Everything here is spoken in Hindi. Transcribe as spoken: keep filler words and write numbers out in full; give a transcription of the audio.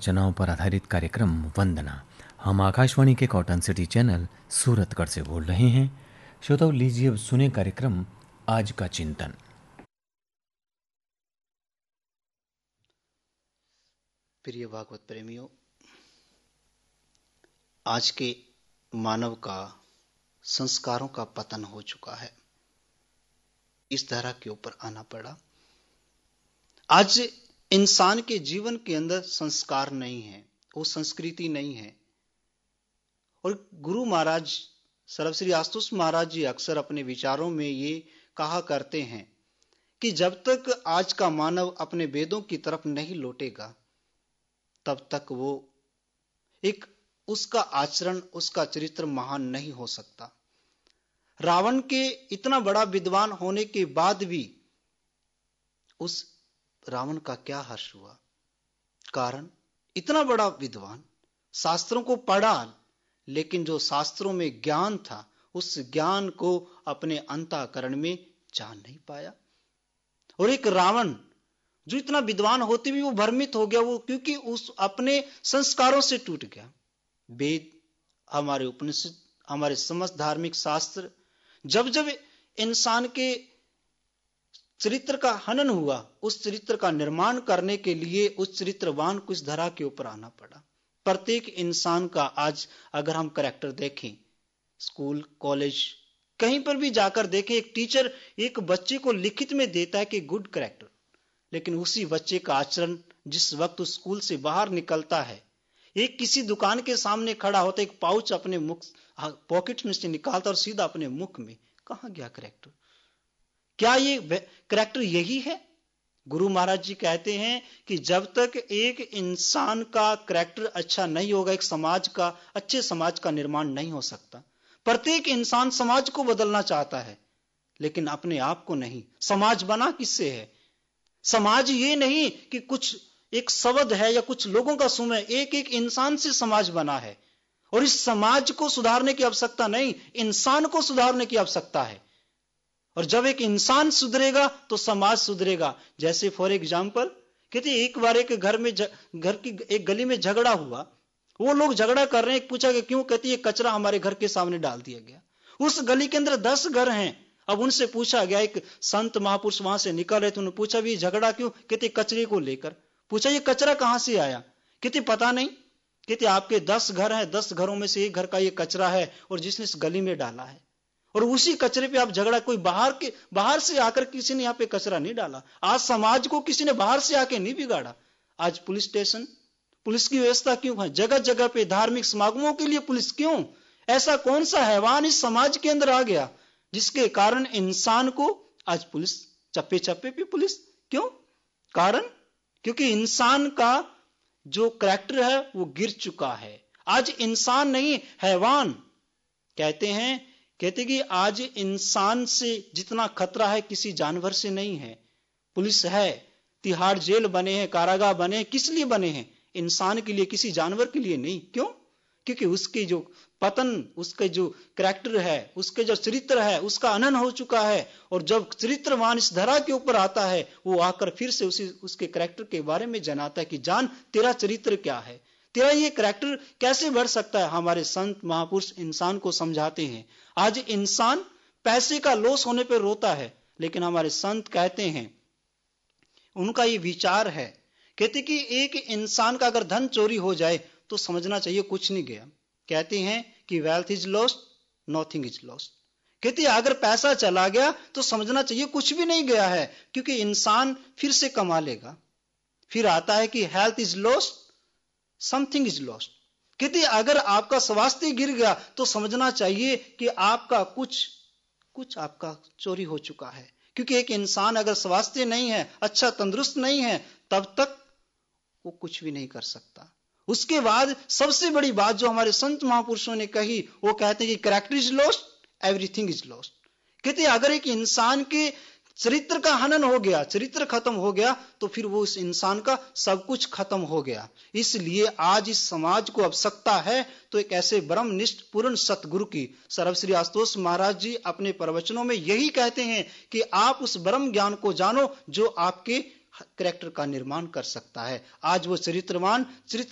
रचनाओं पर आधारित कार्यक्रम वंदना। हम आकाशवाणी के कॉटन सिटी चैनल सूरतगढ़ से बोल रहे हैं। श्रोताओं, लीजिए अब सुने कार्यक्रम आज का चिंतन। प्रिय भागवत प्रेमियों, आज के मानव का संस्कारों का पतन हो चुका है। इस धरा के ऊपर आना पड़ा। आज इंसान के जीवन के अंदर संस्कार नहीं है, वो संस्कृति नहीं है। और गुरु महाराज सर्वश्री आशुतोष महाराज जी अक्सर अपने विचारों में ये कहा करते हैं कि जब तक आज का मानव अपने वेदों की तरफ नहीं लौटेगा, तब तक वो एक उसका आचरण, उसका चरित्र महान नहीं हो सकता। रावण के इतना बड़ा विद्वान होने के बाद भी उस रावण का क्या हर्ष हुआ? कारण इतना बड़ा विद्वान, शास्त्रों को पढ़ा, लेकिन जो शास्त्रों में ज्ञान था, उस ज्ञान को अपने अंतःकरण में जान नहीं पाया। और एक रावण जो इतना विद्वान होते भी वो भ्रमित हो गया, वो क्योंकि उस अपने संस्कारों से टूट गया। वेद, हमारे उपनिषद, हमारे समस्त धार्मिक शास्त्र, जब जब इंसान के चरित्र का हनन हुआ, उस चरित्र का निर्माण करने के लिए उस चरित्रवान को इस धरा के ऊपर आना पड़ा। प्रत्येक इंसान का आज अगर हम कैरेक्टर देखें, स्कूल, कॉलेज, कहीं पर भी जाकर देखें, एक टीचर एक बच्चे को लिखित में देता है कि गुड कैरेक्टर, लेकिन उसी बच्चे का आचरण जिस वक्त उस स्कूल से बाहर निकलता है, एक किसी दुकान के सामने खड़ा होता है, एक पाउच अपने मुख पॉकेट में से निकालता और सीधा अपने मुख में, कहां गया कैरेक्टर? क्या ये कैरेक्टर यही है? गुरु महाराज जी कहते हैं कि जब तक एक इंसान का कैरेक्टर अच्छा नहीं होगा, एक समाज का, अच्छे समाज का निर्माण नहीं हो सकता। प्रत्येक इंसान समाज को बदलना चाहता है, लेकिन अपने आप को नहीं। समाज बना किससे है? समाज ये नहीं कि कुछ एक शब्द है या कुछ लोगों का समूह है, एक एक इंसान से समाज बना है। और इस समाज को सुधारने की आवश्यकता नहीं, इंसान को सुधारने की आवश्यकता है। और जब एक इंसान सुधरेगा तो समाज सुधरेगा। जैसे फॉर एग्जाम्पल कहते एक बार एक घर में ज, घर की एक गली में झगड़ा हुआ, वो लोग झगड़ा कर रहे हैं, पूछा कि क्यों? कहती ये कचरा हमारे घर के सामने डाल दिया गया। उस गली के अंदर दस घर हैं। अब उनसे पूछा गया, एक संत महापुरुष वहां से निकल रहे थे, उन्होंने पूछा भी झगड़ा क्यों? कहते कचरे को लेकर। पूछा ये कचरा कहां से आया? कहते पता नहीं। कहते आपके दस घर हैं, दस घरों में से एक घर का ये कचरा है और जिसने इस गली में डाला है। और उसी कचरे पे आप झगड़ा, कोई बाहर के बाहर से आकर किसी ने यहाँ पे कचरा नहीं डाला। आज समाज को किसी ने बाहर से आके नहीं बिगाड़ा। आज पुलिस स्टेशन, पुलिस की व्यवस्था क्यों है? जगह जगह पे धार्मिक समागमों के लिए पुलिस क्यों? ऐसा कौन सा हैवान इस समाज के अंदर आ गया जिसके कारण इंसान को आज पुलिस, चप्पे चप्पे पे पुलिस क्यों? कारण क्योंकि इंसान का जो कैरेक्टर है वो गिर चुका है। आज इंसान नहीं, हैवान। कहते हैं कहते कि आज इंसान से जितना खतरा है किसी जानवर से नहीं है। पुलिस है, तिहाड़ जेल बने हैं, कारागार बने हैं, किस लिए बने हैं? इंसान के लिए, किसी जानवर के लिए नहीं। क्यों? क्योंकि उसके जो पतन, उसके जो कैरेक्टर है, उसके जो चरित्र है, उसका अनन हो चुका है। और जब चरित्रवान इस धरा के ऊपर आता है, वो आकर फिर से उसी उसके कैरेक्टर के बारे में जनाता है कि जान तेरा चरित्र क्या है, तेरा ये कैरेक्टर कैसे बढ़ सकता है। हमारे संत महापुरुष इंसान को समझाते हैं। आज इंसान पैसे का लॉस होने पर रोता है, लेकिन हमारे संत कहते हैं, उनका ये विचार है, कहते कि एक इंसान का अगर धन चोरी हो जाए तो समझना चाहिए कुछ नहीं गया। कहते हैं कि wealth is lost, nothing is lost. कहते हैं अगर पैसा चला गया तो समझना चाहिए कुछ भी नहीं गया है, क्योंकि इंसान फिर से कमा लेगा। फिर आता है कि health is lost, something is lost. कहते अगर आपका स्वास्थ्य गिर गया तो समझना चाहिए कि आपका कुछ कुछ आपका चोरी हो चुका है। क्योंकि एक इंसान अगर स्वास्थ्य नहीं है, अच्छा तंदुरुस्त नहीं है, तब तक वो कुछ भी नहीं कर सकता। उसके बाद सबसे बड़ी बात जो हमारे संत महापुरुषों ने कही, वो कहते हैं कि character is lost, everything is lost. कहते अगर एक इंसान के चरित्र का हनन हो गया, चरित्र खत्म हो गया, तो फिर वो इस इंसान का सब कुछ खत्म हो गया। इसलिए आज इस समाज को आवश्यकता है तो एक ऐसे ब्रह्मनिष्ठ पूर्ण सतगुरु की। सर्वश्री आशुतोष महाराज जी अपने प्रवचनों में यही कहते हैं कि आप उस ब्रह्म ज्ञान को जानो जो आपके कैरेक्टर का निर्माण कर सकता है। आज वो चरित्रवान चरित्र